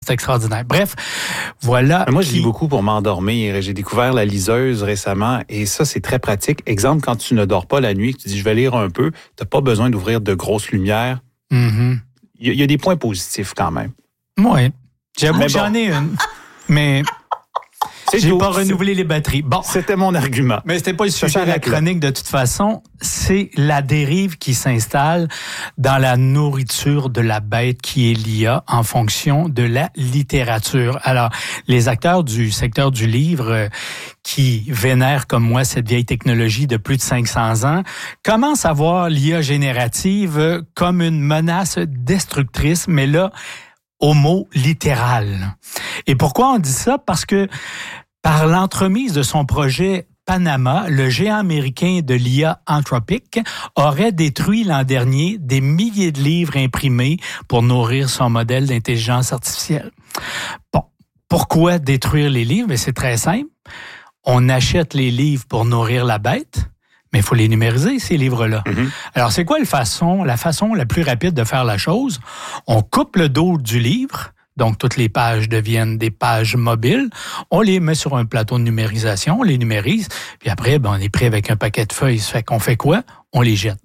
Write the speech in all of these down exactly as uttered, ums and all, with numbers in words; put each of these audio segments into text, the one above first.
C'est extraordinaire. Bref, voilà. Moi, je qui... lis beaucoup pour m'endormir. J'ai découvert la liseuse récemment et ça, c'est très pratique. Exemple, quand tu ne dors pas la nuit, que tu dis, je vais lire un peu, tu n'as pas besoin d'ouvrir de grosses lumières. Mm-hmm. Il y, y a des points positifs quand même. Oui. J'avoue mais que bon. j'en ai une. Mais... C'est J'ai tout. pas renouvelé les batteries. Bon. C'était mon argument. Mais c'était pas le sujet de la chronique de toute façon. C'est la dérive qui s'installe dans la nourriture de la bête qui est l'I A en fonction de la littérature. Alors, les acteurs du secteur du livre euh, qui vénèrent comme moi cette vieille technologie de plus de cinq cents ans commencent à voir l'I A générative comme une menace destructrice, mais là, au mot littéral. Et pourquoi on dit ça? Parce que par l'entremise de son projet Panama, le géant américain de l'I A Anthropic aurait détruit l'an dernier des milliers de livres imprimés pour nourrir son modèle d'intelligence artificielle. Bon, pourquoi détruire les livres? Mais c'est très simple. On achète les livres pour nourrir la bête, mais il faut les numériser, ces livres-là. Mm-hmm. Alors, c'est quoi la façon, la façon la plus rapide de faire la chose? On coupe le dos du livre, donc toutes les pages deviennent des pages mobiles. On les met sur un plateau de numérisation, on les numérise, puis après, ben, on est pris avec un paquet de feuilles. Ça fait qu'on fait quoi? On les jette.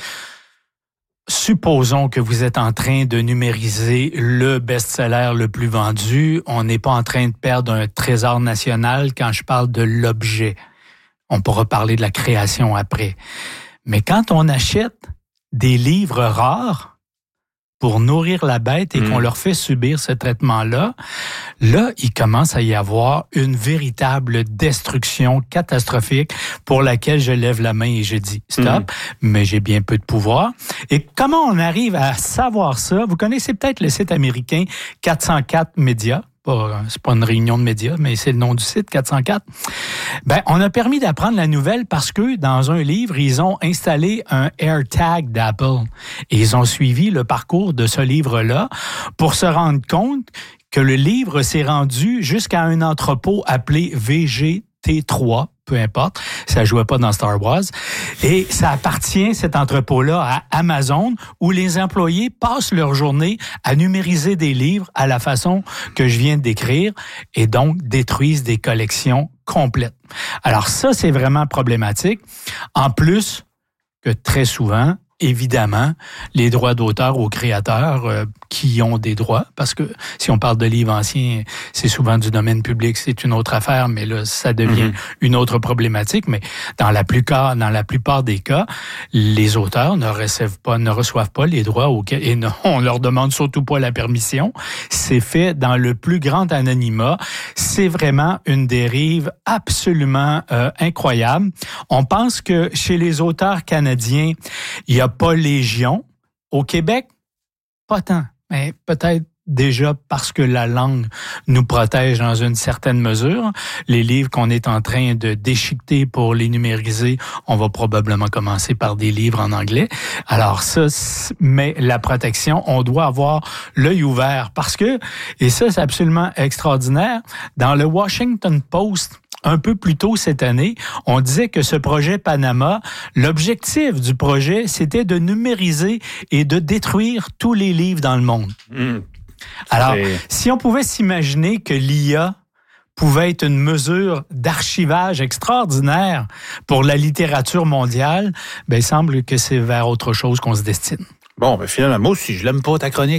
Supposons que vous êtes en train de numériser le best-seller le plus vendu. On n'est pas en train de perdre un trésor national quand je parle de l'objet. On pourra parler de la création après. Mais quand on achète des livres rares pour nourrir la bête et mmh. qu'on leur fait subir ce traitement-là, là, il commence à y avoir une véritable destruction catastrophique pour laquelle je lève la main et je dis « stop mmh. », mais j'ai bien peu de pouvoir. Et comment on arrive à savoir ça? Vous connaissez peut-être le site américain quatre cent quatre Médias. C'est pas une réunion de médias, mais c'est le nom du site, quatre cent quatre. Ben, on a permis d'apprendre la nouvelle parce que dans un livre, ils ont installé un AirTag d'Apple. Et ils ont suivi le parcours de ce livre-là pour se rendre compte que le livre s'est rendu jusqu'à un entrepôt appelé V G T trois. Peu importe, ça jouait pas dans Star Wars. Et ça appartient, cet entrepôt-là, à Amazon, où les employés passent leur journée à numériser des livres à la façon que je viens de décrire et donc détruisent des collections complètes. Alors ça, c'est vraiment problématique. En plus que très souvent, évidemment, les droits d'auteur aux créateurs euh, qui ont des droits, parce que si on parle de livres anciens, c'est souvent du domaine public, c'est une autre affaire, mais là, ça devient mm-hmm. une autre problématique. Mais dans la plupart, dans la plupart des cas, les auteurs ne reçoivent pas, ne reçoivent pas les droits auxquels, et non, on leur demande surtout pas la permission. C'est fait dans le plus grand anonymat. C'est vraiment une dérive absolument euh, incroyable. On pense que chez les auteurs canadiens, il y a pas légion. Au Québec, pas tant. Mais peut-être déjà parce que la langue nous protège dans une certaine mesure. Les livres qu'on est en train de déchiqueter pour les numériser, on va probablement commencer par des livres en anglais. Alors ça, mais la protection, on doit avoir l'œil ouvert parce que, et ça c'est absolument extraordinaire, dans le Washington Post, un peu plus tôt cette année, on disait que ce projet Panama, l'objectif du projet, c'était de numériser et de détruire tous les livres dans le monde. Mmh. Alors, c'est... si on pouvait s'imaginer que l'I A pouvait être une mesure d'archivage extraordinaire pour la littérature mondiale, ben, il semble que c'est vers autre chose qu'on se destine. Bon, ben finalement, moi aussi, je l'aime pas, ta chronique.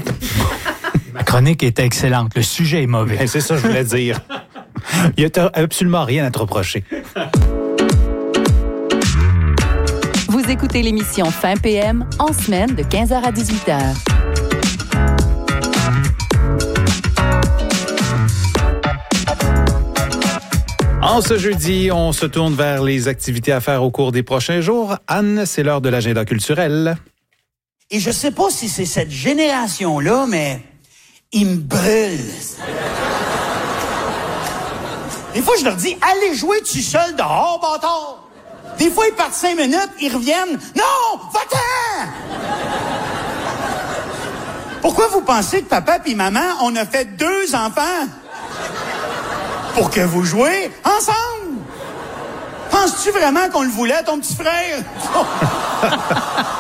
Ma chronique était excellente. Le sujet est mauvais. Ben, c'est ça que je voulais dire. Il n'y a absolument rien à te reprocher. Vous écoutez l'émission Fin P M en semaine de quinze heures à dix-huit heures. En ce jeudi, on se tourne vers les activités à faire au cours des prochains jours. Anne, c'est l'heure de l'agenda culturel. Et je sais pas si c'est cette génération-là, mais ils me brûlent. Des fois, je leur dis, allez jouer tout seul dehors, bâtard. Des fois, ils partent cinq minutes, ils reviennent. Non, va-t'en! Pourquoi vous pensez que papa et maman, on a fait deux enfants? Pour que vous jouez ensemble. Penses-tu vraiment qu'on le voulait, ton petit frère?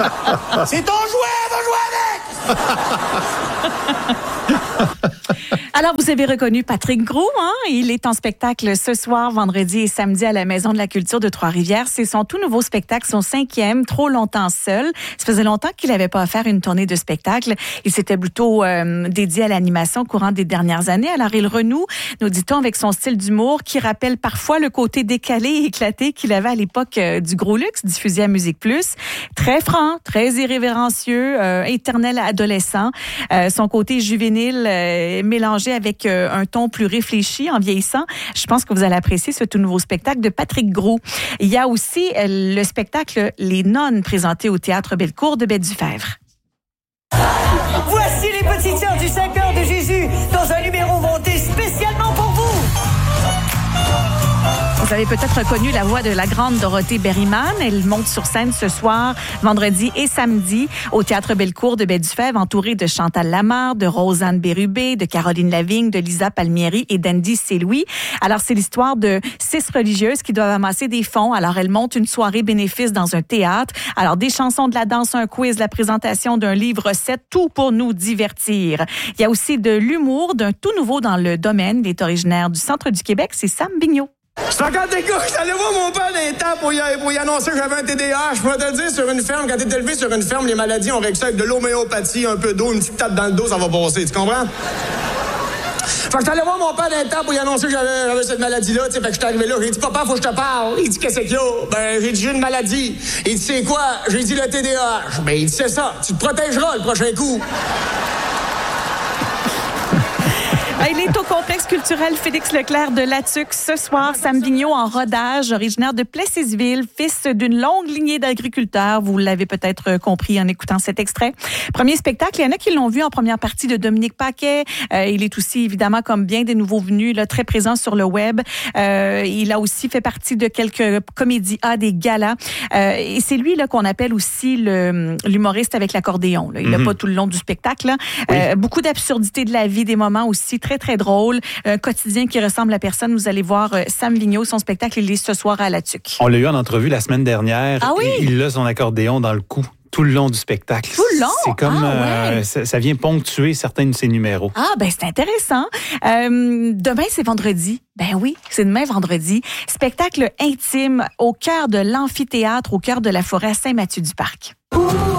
C'est ton jouet, va jouer avec! Alors, vous avez reconnu Patrick Gros, hein? Il est en spectacle ce soir, vendredi et samedi à la Maison de la Culture de Trois-Rivières. C'est son tout nouveau spectacle, son cinquième, Trop longtemps seul. Ça faisait longtemps qu'il n'avait pas à faire une tournée de spectacle. Il s'était plutôt euh, dédié à l'animation au courant des dernières années. Alors, il renoue, nous dit-on, avec son style d'humour qui rappelle parfois le côté décalé et éclaté qu'il avait à l'époque euh, du Gros Luxe, diffusé à Musique Plus. Très franc, très irrévérencieux, euh, éternel adolescent. Euh, son côté juvénile euh, mélangé avec euh, un ton plus réfléchi en vieillissant. Je pense que vous allez apprécier ce tout nouveau spectacle de Patrick Gros. Il y a aussi euh, le spectacle Les Nonnes présenté au Théâtre Bellecour de Baie-du-Fèvre. Voici les petites sœurs du cinq heures de Jésus dans un numéro monté spécialement pour vous. Vous avez peut-être reconnu la voix de la grande Dorothée Berryman. Elle monte sur scène ce soir, vendredi et samedi, au Théâtre Bellecour de Baie-du-Fèvre, entourée de Chantal Lamarre, de Rosanne Bérubé, de Caroline Lavigne, de Lisa Palmieri et d'Andy Saint-Louis. Alors, c'est l'histoire de six religieuses qui doivent amasser des fonds. Alors, elles montent une soirée bénéfice dans un théâtre. Alors, des chansons, de la danse, un quiz, la présentation d'un livre recette, tout pour nous divertir. Il y a aussi de l'humour, d'un tout nouveau dans le domaine. Il est originaire du centre du Québec, c'est Sam Vigneault. cinquante gars, j'allais voir mon père dans les temps pour y, pour y annoncer que j'avais un T D A H. Je pourrais te le dire, sur une ferme, quand t'es élevé sur une ferme, les maladies, on règle ça avec de l'homéopathie, un peu d'eau, une petite tape dans le dos, ça va passer, tu comprends? Fait que j'allais voir mon père dans les temps pour y annoncer que j'avais, j'avais cette maladie-là, tu sais, fait que j'étais arrivé là, j'ai dit, papa, faut que je te parle. Il dit, qu'est-ce qu'il y a? Ben, j'ai dit, j'ai une maladie. Il dit, c'est quoi? J'ai dit, le T D A H. Ben, il dit, c'est ça, tu te protégeras le prochain coup. Il est au complexe culturel Félix Leclerc de Latuc ce soir. Sam Vigneault en rodage, originaire de Plessisville, fils d'une longue lignée d'agriculteurs. Vous l'avez peut-être compris en écoutant cet extrait. Premier spectacle, il y en a qui l'ont vu en première partie de Dominique Paquet. Euh, il est aussi, évidemment, comme bien des nouveaux venus, là, très présent sur le web. Euh, il a aussi fait partie de quelques comédies A, des galas. Euh, et c'est lui là qu'on appelle aussi le, l'humoriste avec l'accordéon. Là. Il n'a mm-hmm. pas tout le long du spectacle. Là. Oui. Euh, beaucoup d'absurdité de la vie, des moments aussi très, très drôle. Un quotidien qui ressemble à personne. Vous allez voir euh, Sam Vigneault, son spectacle, il est ce soir à Latuc. On l'a eu en entrevue la semaine dernière. Ah oui? Et il a son accordéon dans le cou tout le long du spectacle. Tout le long? C'est comme, ah, euh, ouais. ça, ça vient ponctuer certains de ses numéros. Ah, ben c'est intéressant. Euh, demain, c'est vendredi. Ben oui, c'est demain vendredi. Spectacle intime au cœur de l'amphithéâtre, au cœur de la forêt à Saint-Mathieu-du-Parc.